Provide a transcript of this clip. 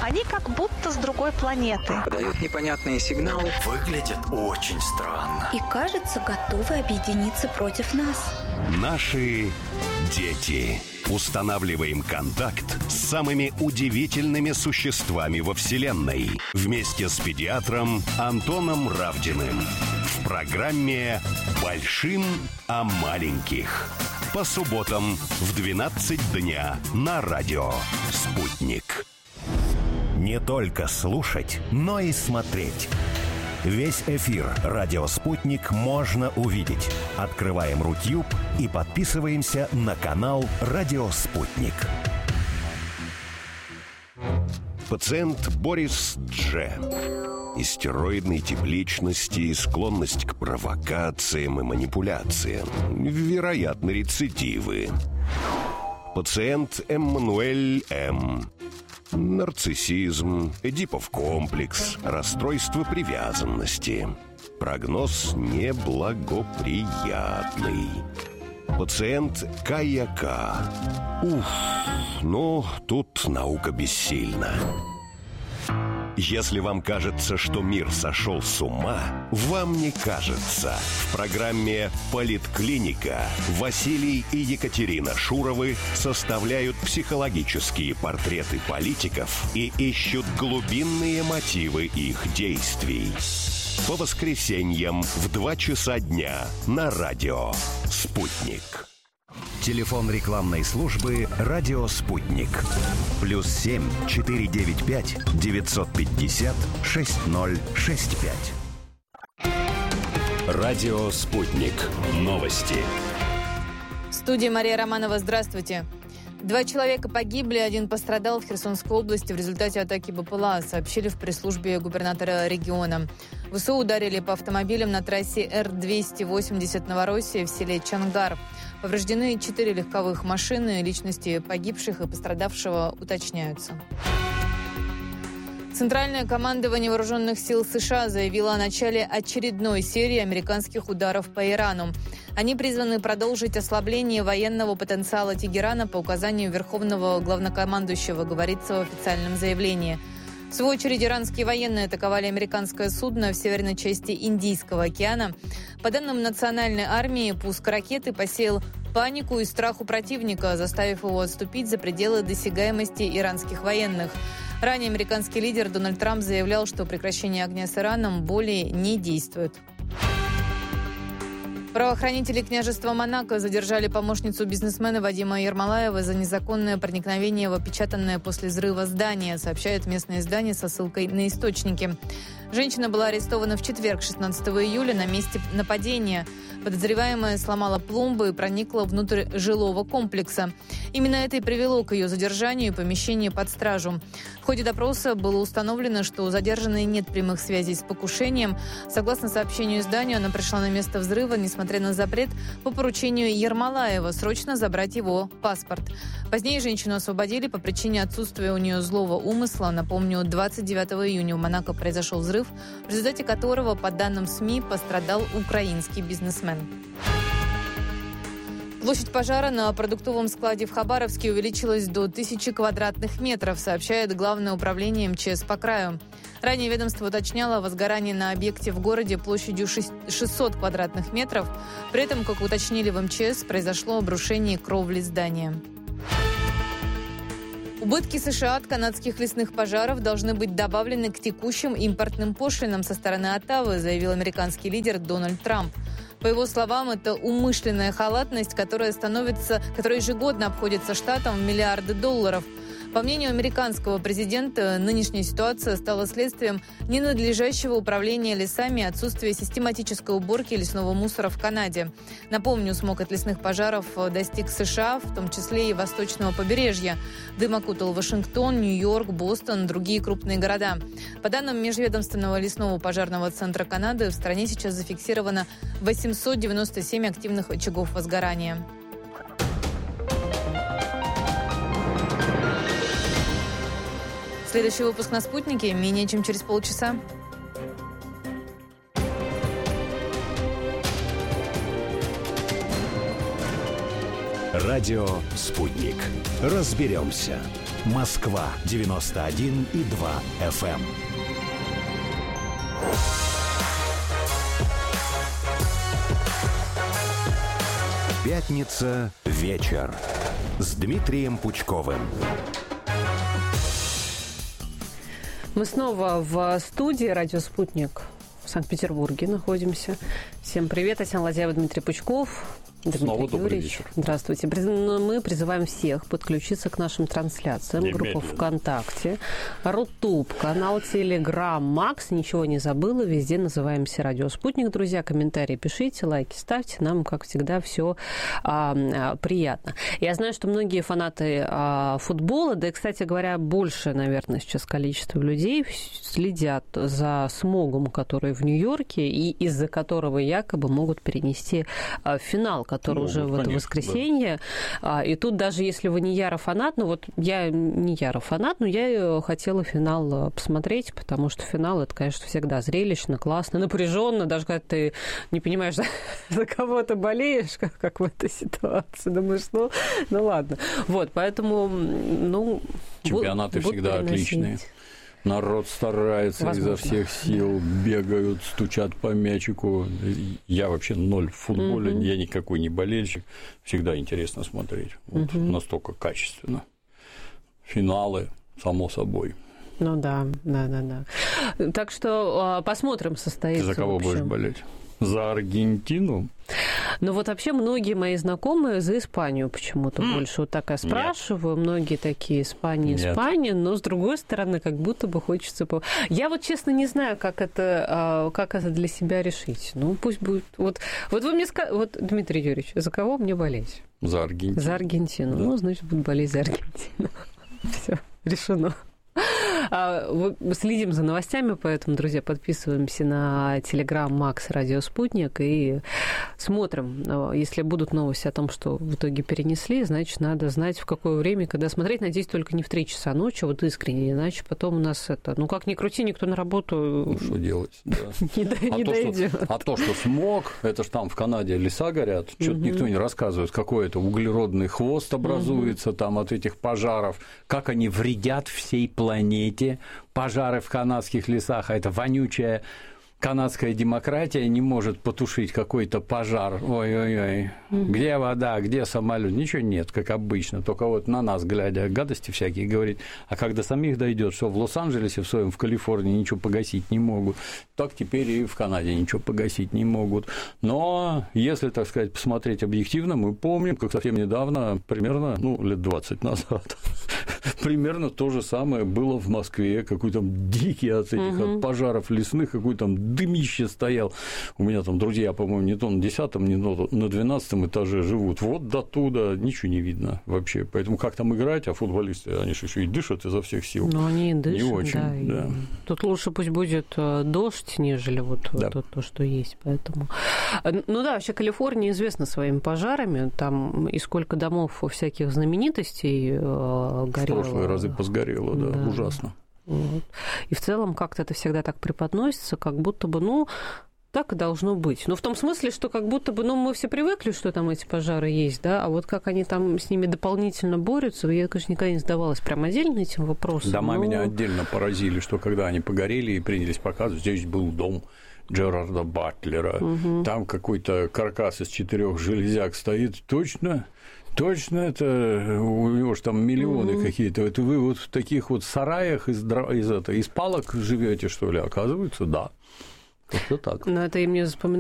Они как будто с другой планеты. Подают непонятные сигналы. Выглядят очень странно. И, кажется, готовы объединиться против нас. Наши дети. Устанавливаем контакт с самыми удивительными существами во Вселенной. Вместе с педиатром Антоном Равдиным. В программе «Большим о маленьких». По субботам в 12 дня на радио «Спутник». Не только слушать, но и смотреть. Весь эфир «Радио Спутник» можно увидеть. Открываем Рутюб и подписываемся на канал «Радио Спутник». Пациент Борис Дж. Истероидной тип личности, склонность к провокациям и манипуляциям. Вероятно, рецидивы. Пациент Эммануэль М. Нарциссизм, Эдипов комплекс, расстройство привязанности. Прогноз неблагоприятный. Пациент Кая К. Тут наука бессильна. Если вам кажется, что мир сошел с ума, вам не кажется. В программе «Политклиника» Василий и Екатерина Шуровы составляют психологические портреты политиков и ищут глубинные мотивы их действий. По воскресеньям в 2 часа дня на радио «Спутник». Телефон рекламной службы «Радио Спутник». +7 495 950 6065. Радио Спутник. Новости. В студии Мария Романова. Здравствуйте. 2 человека погибли, 1 пострадал в Херсонской области в результате атаки БПЛА, сообщили в пресс-службе губернатора региона. ВСУ ударили по автомобилям на трассе Р-280 Новороссия в селе Чангар. Повреждены 4 легковых машины, личности погибших и пострадавшего уточняются. Центральное командование Вооруженных сил США заявило о начале очередной серии американских ударов по Ирану. Они призваны продолжить ослабление военного потенциала Тегерана по указанию Верховного главнокомандующего, говорится в официальном заявлении. В свою очередь, иранские военные атаковали американское судно в северной части Индийского океана. По данным национальной армии, пуск ракеты посеял панику и страх у противника, заставив его отступить за пределы досягаемости иранских военных. Ранее американский лидер Дональд Трамп заявлял, что прекращение огня с Ираном более не действует. Правоохранители княжества Монако задержали помощницу бизнесмена Вадима Ермолаева за незаконное проникновение в опечатанное после взрыва здание, сообщает местное издание со ссылкой на источники. Женщина была арестована в четверг, 16 июля, на месте нападения. Подозреваемая сломала пломбы и проникла внутрь жилого комплекса. Именно это и привело к ее задержанию и помещению под стражу. В ходе допроса было установлено, что у задержанной нет прямых связей с покушением. Согласно сообщению изданию, она пришла на место взрыва, несмотря на запрет по поручению Ермолаева срочно забрать его паспорт. Позднее женщину освободили по причине отсутствия у нее злого умысла. Напомню, 29 июня в Монако произошел взрыв, в результате которого, по данным СМИ, пострадал украинский бизнесмен. Площадь пожара на продуктовом складе в Хабаровске увеличилась до 1000 квадратных метров, сообщает Главное управление МЧС по краю. Ранее ведомство уточняло о возгорании на объекте в городе площадью 600 квадратных метров. При этом, как уточнили в МЧС, произошло обрушение кровли здания. Убытки США от канадских лесных пожаров должны быть добавлены к текущим импортным пошлинам со стороны Оттавы, заявил американский лидер Дональд Трамп. По его словам, это умышленная халатность, которая ежегодно обходится штатам в миллиарды долларов. По мнению американского президента, нынешняя ситуация стала следствием ненадлежащего управления лесами и отсутствия систематической уборки лесного мусора в Канаде. Напомню, смог от лесных пожаров достиг США, в том числе и восточного побережья. Дым окутал Вашингтон, Нью-Йорк, Бостон, другие крупные города. По данным Межведомственного лесного пожарного центра Канады, в стране сейчас зафиксировано 897 активных очагов возгорания. Следующий выпуск на «Спутнике» менее чем через полчаса. Радио «Спутник». Разберемся. Москва 91,2 FM. Пятница. Вечер. С Дмитрием Пучковым. Мы снова в студии «Радио Спутник» в Санкт-Петербурге находимся. Всем привет, Татьяна Ладяева, Дмитрий Пучков. Снова добрый вечер. Здравствуйте. Мы призываем всех подключиться к нашим трансляциям. Группа ВКонтакте, Рутуб, канал Телеграм, Макс. Ничего не забыла. Везде называемся «Радио Спутник». Друзья, комментарии пишите, лайки ставьте. Нам, как всегда, все приятно. Я знаю, что многие фанаты футбола, да и, кстати говоря, больше, наверное, сейчас количество людей следят за смогом, который в Нью-Йорке, и из-за которого якобы могут перенести финал, который уже в это воскресенье. Да. И тут даже если вы не яро фанат, ну вот я не яро фанат, но я хотела финал посмотреть, потому что финал — это, конечно, всегда зрелищно, классно, напряженно, даже когда ты не понимаешь, за кого ты болеешь, как в этой ситуации. Думаешь, ну ладно. Вот, поэтому, чемпионаты всегда отличные. Народ старается изо всех сил, бегают, стучат по мячику. Я вообще ноль в футболе, я никакой не болельщик. Всегда интересно смотреть. Вот настолько качественно. Финалы, само собой. Ну да. Так что посмотрим, состоится. Ты за кого будешь болеть? За Аргентину? Ну вот вообще многие мои знакомые за Испанию почему-то больше. Вот так я спрашиваю. Нет. Многие такие Испания, но с другой стороны, как будто бы хочется... Я вот честно не знаю, как это для себя решить. Ну пусть будет... Вот вы мне скажете... Вот, Дмитрий Юрьевич, за кого мне болеть? За Аргентину. За Аргентину. Да. Ну, значит, буду болеть за Аргентину. Все, решено. Следим за новостями, поэтому, друзья, подписываемся на Телеграм Макс Радио Спутник и смотрим. Если будут новости о том, что в итоге перенесли, значит, надо знать, в какое время, когда смотреть. Надеюсь, только не в 3 часа ночи, вот искренне, иначе потом у нас как ни крути, никто на работу... Что делать? Да. не дойдет. То, что смог, это ж там в Канаде леса горят, что-то никто не рассказывает, какой это углеродный хвост образуется там от этих пожаров, как они вредят всей планете. Пожары в канадских лесах, а это вонючая канадская демократия не может потушить какой-то пожар. Ой-ой-ой. Где вода, где самолет? Ничего нет, как обычно. Только вот на нас, глядя, гадости всякие говорит. А когда самих дойдет, что в Лос-Анджелесе, в Калифорнии ничего погасить не могут, так теперь и в Канаде ничего погасить не могут. Но если, так сказать, посмотреть объективно, мы помним, как совсем недавно, примерно, лет 20 назад, примерно то же самое было в Москве. Какой там дикий от этих от пожаров лесных, какой там дымище стоял. У меня там друзья, по-моему, не то на 10-м, не то на 12-м этаже живут. Вот до туда ничего не видно вообще. Поэтому как там играть, а футболисты, они же еще и дышат изо всех сил. Ну, они и дышат, не очень, да. Тут лучше пусть будет дождь, нежели то, что есть. Поэтому... Ну да, вообще Калифорния известна своими пожарами. Там и сколько домов всяких знаменитостей горело. В прошлые разы посгорело, да. Ужасно. Вот. И в целом как-то это всегда так преподносится, как будто бы, так и должно быть. Но в том смысле, что как будто бы, мы все привыкли, что там эти пожары есть, да, а вот как они там с ними дополнительно борются, я, конечно, никогда не задавалась прям отдельно этим вопросом. Дома меня отдельно поразили, что когда они погорели и принялись показывать, здесь был дом Джерарда Батлера, там какой-то каркас из 4 железяк стоит, точно, это у него же там миллионы какие-то. Это вы вот в таких вот сараях из палок живете, что ли? Оказывается, да. Как-то так. Но это и мне